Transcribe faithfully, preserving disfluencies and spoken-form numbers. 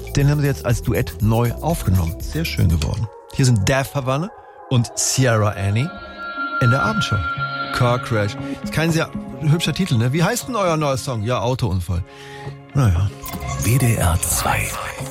Den haben sie jetzt als Duett neu aufgenommen. Sehr schön geworden. Hier sind Daft Havana und Sierra Annie in der Abendshow. Car Crash. Ist kein sehr hübscher Titel, ne? Wie heißt denn euer neuer Song? Ja, Autounfall. Naja. W D R zwei.